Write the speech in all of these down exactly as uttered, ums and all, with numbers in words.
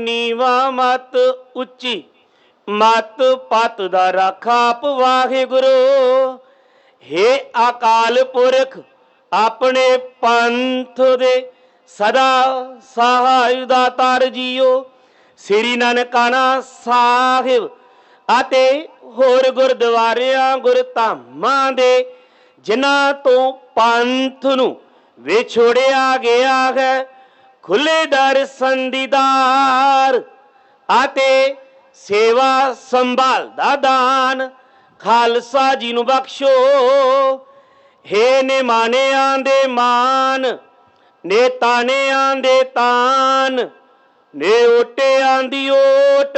ਨੀਵਾ ਮਤ ਉੱਚੀ ਮਤ ਪਤ ਦਾ ਰਾਖਾ ਆਪ ਵਾਹਿਗੁਰੂ। ਹੇ ਅਕਾਲ ਪੁਰਖ ਆਪਣੇ ਪੰਥ ਦੇ ਸਦਾ ਸਹਾਇ ਦਾਤਾਰ ਜੀਓ। ਸ੍ਰੀ ਨਨਕਾਣਾ ਸਾਹਿਬ ਅਤੇ ਹੋਰ ਗੁਰਦੁਆਰਿਆਂ ਗੁਰਧਾਮਾਂ ਦੇ ਜਿਨ੍ਹਾਂ ਤੋਂ ਪੰਥ ਨੂੰ ਵਿਛੋੜਿਆ ਗਿਆ ਹੈ, ਖੁੱਲੇ ਦਰਸ਼ਨ ਦੀਦਾਰ ਅਤੇ ਸੇਵਾ ਸੰਭਾਲ ਦਾ ਦਾਨ ਖਾਲਸਾ ਜੀ ਨੂੰ ਬਖਸ਼ੋ। ਹੇ ਨਿਮਾਣਿਆਂ ਦੇ ਮਾਨ, ਨੇ ਤਾਣਿਆਂ ਦੇ ਤਾਨ, ਨੇ ਓਟਿਆਂ ਦੀ ਓਟ।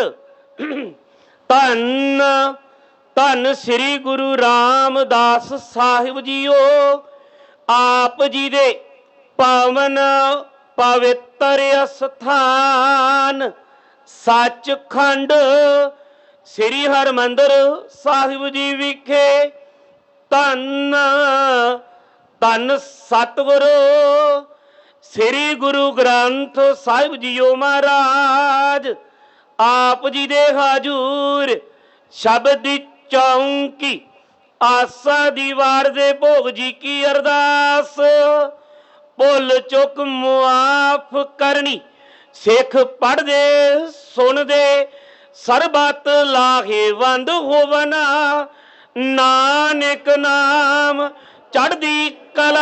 ਧੰਨ ਧੰਨ ਸ੍ਰੀ ਗੁਰੂ ਰਾਮਦਾਸ ਸਾਹਿਬ ਜੀਓ। ਆਪ ਜੀ ਦੇ ਪਾਵਨ ਪਵਿੱਤਰ ਅਸਥਾਨ ਸੱਚਖੰਡ ਸ੍ਰੀ ਹਰਿਮੰਦਰ ਸਾਹਿਬ ਜੀ ਵਿਖੇ ਧੰਨ ਧੰਨ ਸਤਿਗੁਰੂ ਸ੍ਰੀ ਗੁਰੂ ਗ੍ਰੰਥ ਸਾਹਿਬ ਜੀਓ ਮਹਾਰਾਜ। ਆਪ ਜੀ ਦੇ ਹਜੂਰ ਸ਼ਬਦ ਦੀ ਚੌਂਕੀ ਆਸਾ ਦੀ ਵਾਰ ਦੇ ਭੋਗ ਜੀ ਕੀ ਅਰਦਾਸ। ਭੁੱਲ ਚੁੱਕ ਮੁਆਫ ਕਰਨੀ, ਸਿੱਖ ਪੜ੍ਹਦੇ ਸੁਣਦੇ ਸਰਬਤ ਲਾਹੇਵੰਦ ਹੋਵਨ। ਨਾਨਕ ਨਾਮ ਚੜ੍ਹਦੀ